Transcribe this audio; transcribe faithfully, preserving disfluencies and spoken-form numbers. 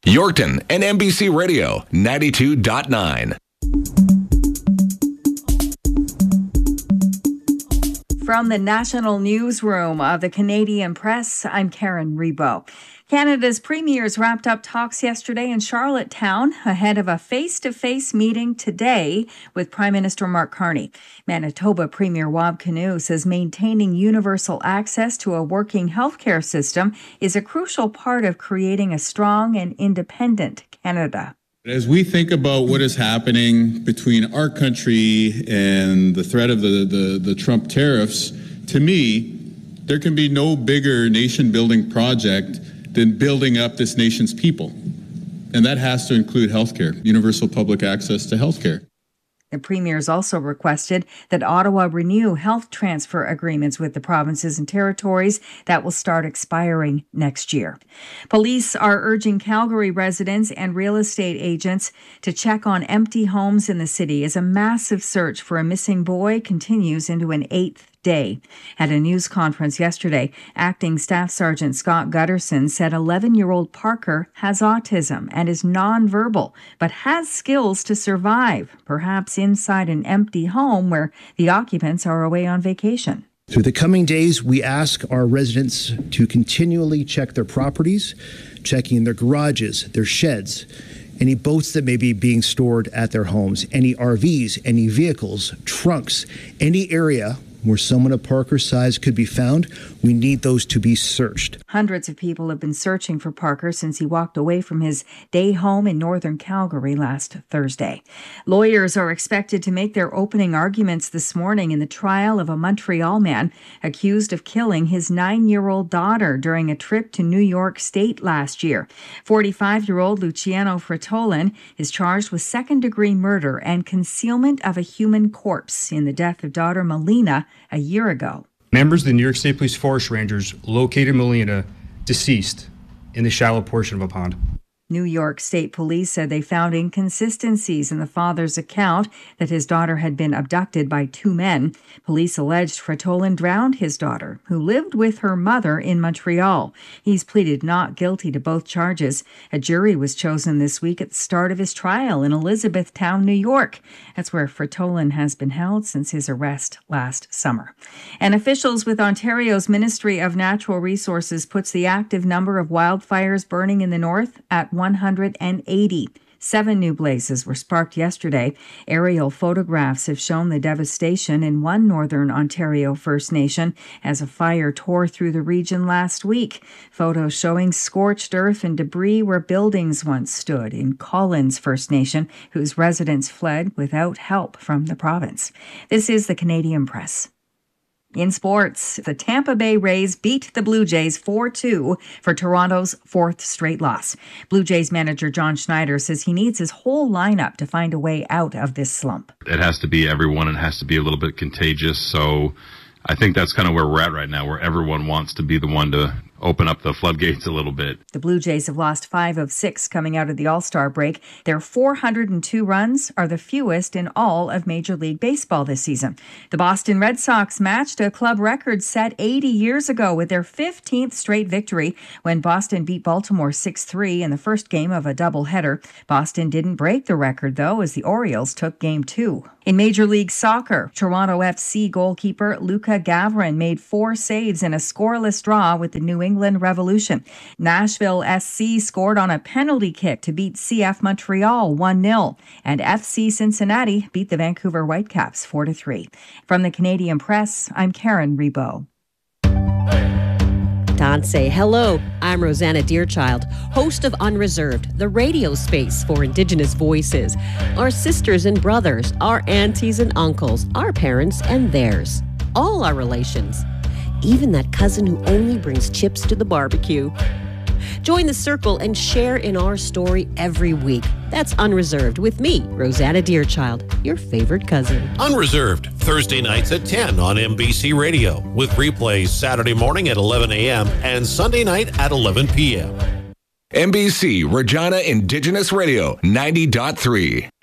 Yorkton and N B C Radio ninety-two point nine. From the National Newsroom of the Canadian Press, I'm Karen Rebo. Canada's premiers wrapped up talks yesterday in Charlottetown ahead of a face-to-face meeting today with Prime Minister Mark Carney. Manitoba Premier Wab Kinew says maintaining universal access to a working healthcare system is a crucial part of creating a strong and independent Canada. As we think about what is happening between our country and the threat of the, the, the Trump tariffs, to me, there can be no bigger nation-building project than building up this nation's people. And that has to include healthcare, universal public access to healthcare. The premiers also requested that Ottawa renew health transfer agreements with the provinces and territories that will start expiring next year. Police are urging Calgary residents and real estate agents to check on empty homes in the city as a massive search for a missing boy continues into an eighth day. At a news conference yesterday, Acting Staff Sergeant Scott Gutterson said eleven-year-old Parker has autism and is nonverbal, but has skills to survive, perhaps inside an empty home where the occupants are away on vacation. Through the coming days, we ask our residents to continually check their properties, checking their garages, their sheds, any boats that may be being stored at their homes, any R Vs, any vehicles, trunks, any area where someone of Parker's size could be found. We need those to be searched. Hundreds of people have been searching for Parker since he walked away from his day home in northern Calgary last Thursday. Lawyers are expected to make their opening arguments this morning in the trial of a Montreal man accused of killing his nine-year-old daughter during a trip to New York State last year. forty-five-year-old Luciano Fratolin is charged with second-degree murder and concealment of a human corpse in the death of daughter Melina a year ago. Members of the New York State Police Forest Rangers located Melina deceased in the shallow portion of a pond. New York State Police said they found inconsistencies in the father's account that his daughter had been abducted by two men. Police alleged Fratolin drowned his daughter, who lived with her mother in Montreal. He's pleaded not guilty to both charges. A jury was chosen this week at the start of his trial in Elizabethtown, New York. That's where Fratolin has been held since his arrest last summer. And officials with Ontario's Ministry of Natural Resources puts the active number of wildfires burning in the north at one hundred eighty. Seven new blazes were sparked yesterday. Aerial photographs have shown the devastation in one northern Ontario First Nation as a fire tore through the region last week. Photos showing scorched earth and debris where buildings once stood in Collins First Nation, whose residents fled without help from the province. This is the Canadian Press. In sports, the Tampa Bay Rays beat the Blue Jays four two for Toronto's fourth straight loss. Blue Jays manager John Schneider says he needs his whole lineup to find a way out of this slump. It has to be everyone and it has to be a little bit contagious. So I think that's kind of where we're at right now, where everyone wants to be the one to open up the floodgates a little bit. The Blue Jays have lost five of six coming out of the All-Star break. Their four hundred two runs are the fewest in all of Major League Baseball this season. The Boston Red Sox matched a club record set eighty years ago with their fifteenth straight victory when Boston beat Baltimore six three in the first game of a doubleheader. Boston didn't break the record, though, as the Orioles took game two. In Major League Soccer, Toronto F C goalkeeper Luca Gavrin made four saves in a scoreless draw with the New England Revolution. Nashville S C scored on a penalty kick to beat C F Montreal one nil, and F C Cincinnati beat the Vancouver Whitecaps four to three. From the Canadian Press, I'm Karen Rebo. Don say hello. I'm Rosanna Deerchild, host of Unreserved, the radio space for Indigenous voices. Our sisters and brothers, our aunties and uncles, our parents and theirs. All our relations. Even that cousin who only brings chips to the barbecue. Join the circle and share in our story every week. That's Unreserved with me, Rosanna Deerchild, your favorite cousin. Unreserved, Thursday nights at ten on N B C Radio, with replays Saturday morning at eleven a.m. and Sunday night at eleven p.m. N B C Regina Indigenous Radio ninety point three.